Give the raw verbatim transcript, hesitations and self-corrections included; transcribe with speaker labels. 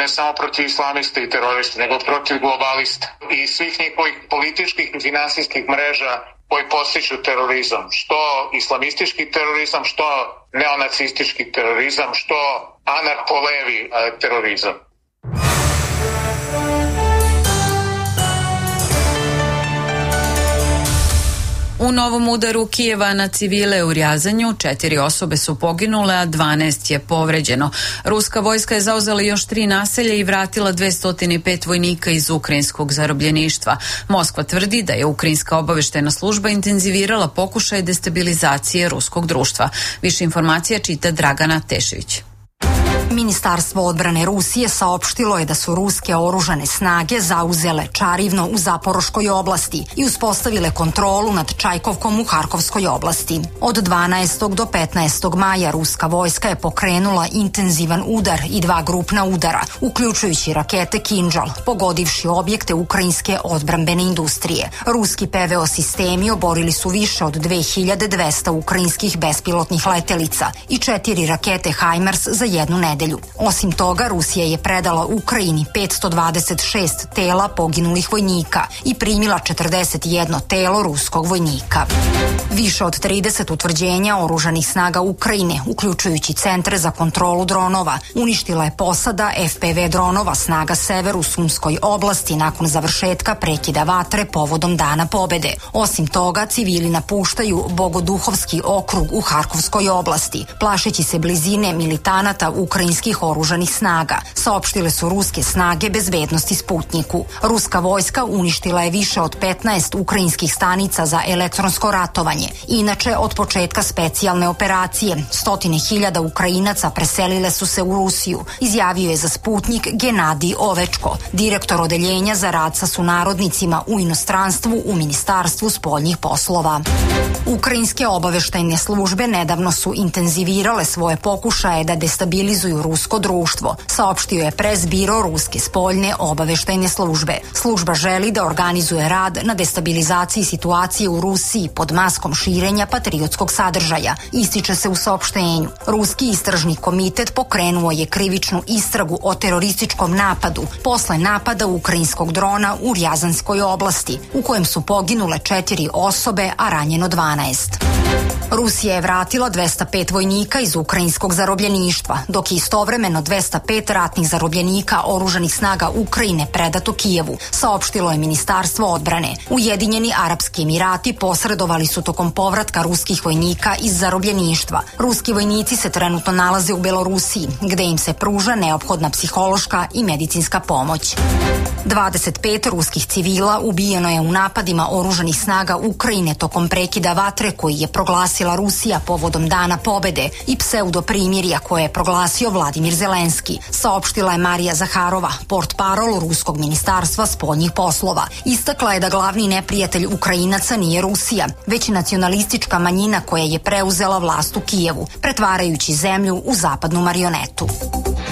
Speaker 1: ne samo protiv islamista i terorista, nego protiv globalista i svih njihovih političkih i finansijskih mreža koji podstiču terorizam, što islamistički terorizam, što neonacistički terorizam, što anarcho-levi terorizam.
Speaker 2: U novom udaru Kijeva na civile u Rjazanju četiri osobe su poginule, a dvanaest je povređeno. Ruska vojska je zauzela još tri naselja i vratila dvesta pet vojnika iz ukrajinskog zarobljeništva. Moskva tvrdi da je ukrajinska obaveštajna služba intenzivirala pokušaj destabilizacije ruskog društva. Više informacija čita Dragana Tešević.
Speaker 3: Ministarstvo odbrane Rusije saopštilo je da su ruske oružane snage zauzele Čarivno u Zaporoškoj oblasti i uspostavile kontrolu nad Čajkovkom u Harkovskoj oblasti. Od dvanaestog do petnaestog maja ruska vojska je pokrenula intenzivan udar i dva grupna udara, uključujući rakete Kinžal, pogodivši objekte ukrajinske odbrambene industrije. Ruski P V O sistemi oborili su više od dve hiljade dvesta ukrajinskih bespilotnih letelica i četiri rakete Hajmers za jednu nedelju. Osim toga, Rusija je predala Ukrajini petsto dvadeset šest tela poginulih vojnika i primila četrdeset jedno telo ruskog vojnika. Više od trideset utvrđenja oružanih snaga Ukrajine, uključujući centre za kontrolu dronova, uništila je posada F P V dronova snaga Sever u Sumskoj oblasti nakon završetka prekida vatre povodom Dana pobede. Osim toga, civili napuštaju Bogoduhovski okrug u Harkovskoj oblasti, plašeći se blizine militanata ukrajinskih oružanih snaga, saopštile su ruske snage bezbednosti Sputniku. Ruska vojska uništila je više od petnaest ukrajinskih stanica za elektronsko ratovanje. Inače, od početka specijalne operacije, stotine hiljada Ukrajinaca preselile su se u Rusiju, izjavio je za Sputnik Genadij Ovečko, direktor odeljenja za rad sa sunarodnicima u inostranstvu u Ministarstvu spoljnih poslova. Ukrajinske obaveštajne službe nedavno su intenzivirale svoje pokušaje da destabilizuju rusko društvo, saopštio je presbiro ruske spoljne obaveštajne službe. Služba želi da organizuje rad na destabilizaciji situacije u Rusiji pod maskom širenja patriotskog sadržaja, ističe se u saopštenju. Ruski istražni komitet pokrenuo je krivičnu istragu o terorističkom napadu posle napada ukrajinskog drona u Rjazanskoj oblasti, u kojem su poginule četiri osobe, a ranjeno dvanaest. Rusija je vratila dvesta pet vojnika iz ukrajinskog zarobljeništva, dok je istovremeno dvesta pet ratnih zarobljenika oružanih snaga Ukrajine predato Kijevu, saopštilo je Ministarstvo odbrane. Ujedinjeni Arapski Emirati posredovali su tokom povratka ruskih vojnika iz zarobljeništva. Ruski vojnici se trenutno nalaze u Belorusiji, gde im se pruža neophodna psihološka i medicinska pomoć. dvadeset pet ruskih civila ubijeno je u napadima oružanih snaga Ukrajine tokom prekida vatre koji je proglasila Rusija povodom Dana pobede i pseudoprimirja koje je proglasio Vladimir Zelenski, saopštila je Marija Zaharova, portparol ruskog ministarstva spoljnih poslova. Istakla je da glavni neprijatelj Ukrajinaca nije Rusija, već nacionalistička manjina koja je preuzela vlast u Kijevu, pretvarajući zemlju u zapadnu marionetu.